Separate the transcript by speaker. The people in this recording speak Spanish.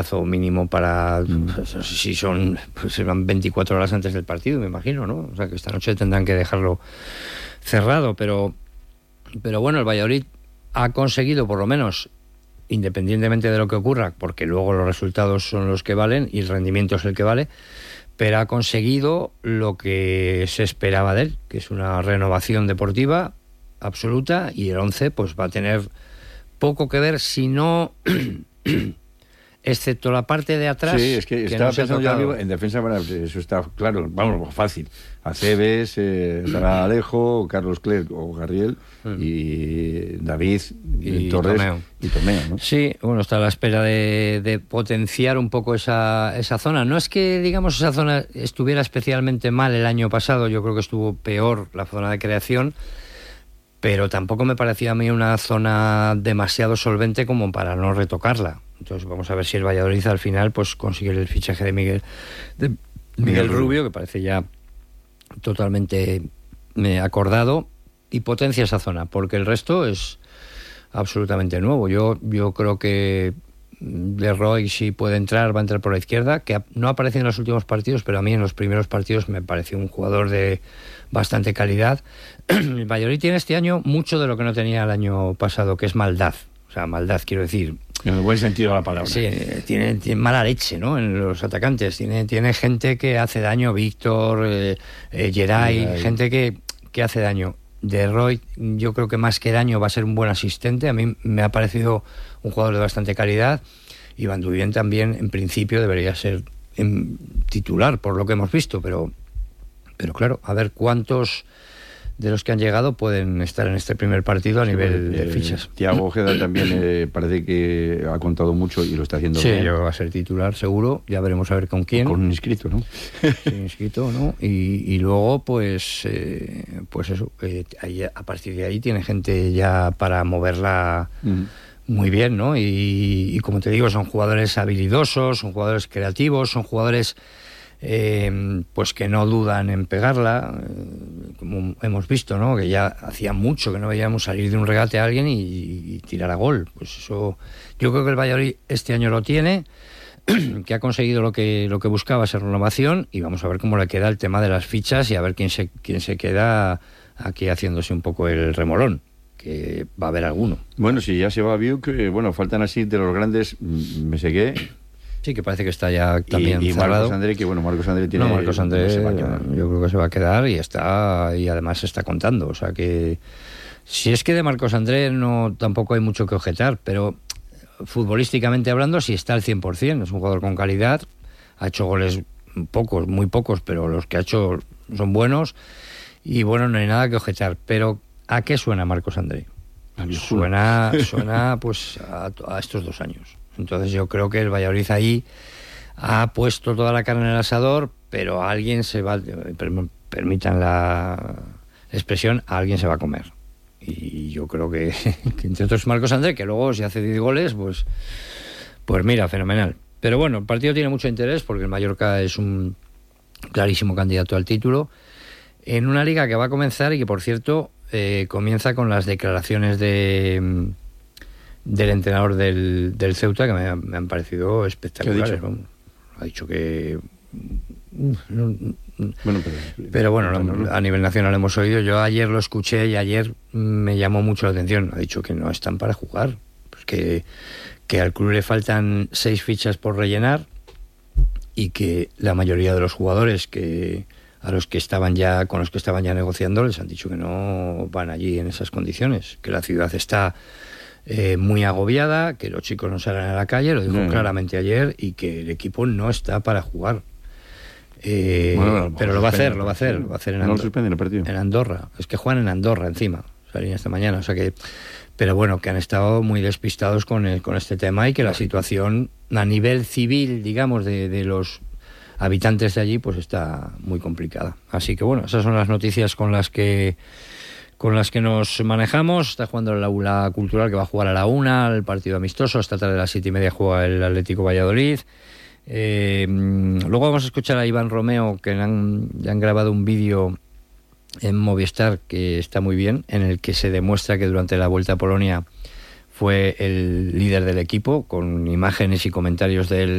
Speaker 1: mínimo para, no sé si son, pues serán 24 horas antes del partido, me imagino, ¿no? O sea que esta noche tendrán que dejarlo cerrado, pero bueno, el Valladolid ha conseguido, por lo menos, independientemente de lo que ocurra, porque luego los resultados son los que valen y el rendimiento es el que vale, pero ha conseguido lo que se esperaba de él, que es una renovación deportiva absoluta, y el 11 pues va a tener poco que ver, si no excepto la parte de atrás.
Speaker 2: Sí, es que estaba pensando yo en defensa, bueno, eso está claro, vamos, fácil. Aceves, estará Alejo, Carlos Clerc o Garriel, y David y Torres y Tomeo, ¿no?
Speaker 1: Sí, bueno, está a la espera de potenciar un poco esa zona. No es que, digamos, esa zona estuviera especialmente mal el año pasado, yo creo que estuvo peor la zona de creación, pero tampoco me parecía a mí una zona demasiado solvente como para no retocarla. Entonces vamos a ver si el Valladolid al final pues consigue el fichaje de Miguel Rubio, que parece ya totalmente acordado, y potencia esa zona, porque el resto es absolutamente nuevo. Yo creo que Leroy, si puede entrar, va a entrar por la izquierda, que no ha aparecido en los últimos partidos, pero a mí en los primeros partidos me pareció un jugador de bastante calidad. El Valladolid tiene este año mucho de lo que no tenía el año pasado, que es maldad. O sea, maldad, quiero decir.
Speaker 2: En el buen sentido de la palabra.
Speaker 1: Sí, tiene mala leche, ¿no? En los atacantes. Tiene gente que hace daño, Víctor, Geray, gente que hace daño. De Roy, yo creo que más que daño va a ser un buen asistente. A mí me ha parecido un jugador de bastante calidad. Y Van Duyén también, en principio, debería ser titular, por lo que hemos visto. Pero claro, a ver cuántos de los que han llegado pueden estar en este primer partido a nivel de fichas.
Speaker 2: Thiago Ojeda también parece que ha contado mucho y lo está haciendo bien.
Speaker 1: Sí, va a ser titular seguro, ya veremos a ver con quién.
Speaker 2: Con un inscrito, ¿no?
Speaker 1: Sí, inscrito, ¿no? Y luego, pues eso, ahí, a partir de ahí tiene gente ya para moverla muy bien, ¿no? Y como te digo, son jugadores habilidosos, son jugadores creativos, son jugadores pues que no dudan en pegarla, como hemos visto, ¿no? Que ya hacía mucho que no veíamos salir de un regate a alguien y tirar a gol. Pues eso, yo creo que el Valladolid este año lo tiene, que ha conseguido lo que buscaba, esa renovación, y vamos a ver cómo le queda el tema de las fichas y a ver quién se queda aquí haciéndose un poco el remolón, que va a haber alguno.
Speaker 2: Bueno, si ya se va a Viu, que bueno, faltan así de los grandes, Mesegué.
Speaker 1: Sí, que parece que está ya también
Speaker 2: y
Speaker 1: cerrado.
Speaker 2: Marcos André, que bueno, Marcos André tiene...
Speaker 1: No, Marcos André,
Speaker 2: se va a quedar.
Speaker 1: yo creo que se va a quedar y además se está contando. O sea que, si es que de Marcos André tampoco hay mucho que objetar, pero futbolísticamente hablando, sí está al 100%. Es un jugador con calidad, ha hecho goles pocos, muy pocos, pero los que ha hecho son buenos. Y bueno, no hay nada que objetar. Pero, ¿a qué suena Marcos André? Suena pues a estos 2 años. Entonces yo creo que el Valladolid ahí ha puesto toda la carne en el asador, pero alguien se va, permitan la expresión, a alguien se va a comer. Y yo creo que entre otros Marcos André, que luego si hace 10 goles, pues mira, fenomenal. Pero bueno, el partido tiene mucho interés porque el Mallorca es un clarísimo candidato al título, en una liga que va a comenzar y que, por cierto, comienza con las declaraciones del entrenador del Ceuta, que me han parecido espectaculares. Ha dicho que... pero bueno, a nivel nacional hemos oído. Yo ayer lo escuché y ayer me llamó mucho la atención. Ha dicho que no están para jugar, pues que al club le faltan 6 fichas por rellenar y que la mayoría de los jugadores con los que estaban ya negociando les han dicho que no van allí en esas condiciones, que la ciudad está muy agobiada, que los chicos no salen a la calle, lo dijo claramente ayer, y que el equipo no está para jugar. Pero lo va a hacer en Andorra. Es que juegan en Andorra encima, salían esta mañana, o sea que... Pero bueno, que han estado muy despistados con este tema y que la situación a nivel civil, digamos, de los habitantes de allí, pues está muy complicada. Así que bueno, esas son las noticias con las que nos manejamos. Está jugando el Aula Cultural, que va a jugar a la 1, el partido amistoso. Esta tarde a las 7:30 juega el Atlético Valladolid. Luego vamos a escuchar a Iván Romeo, que han grabado un vídeo en Movistar que está muy bien, en el que se demuestra que durante la Vuelta a Polonia fue el líder del equipo, con imágenes y comentarios de él